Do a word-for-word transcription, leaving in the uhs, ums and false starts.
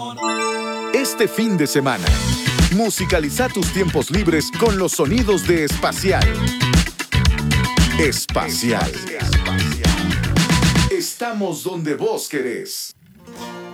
Este fin de semana, musicaliza tus tiempos libres con los sonidos de Espacial. Espacial. Estamos donde vos querés.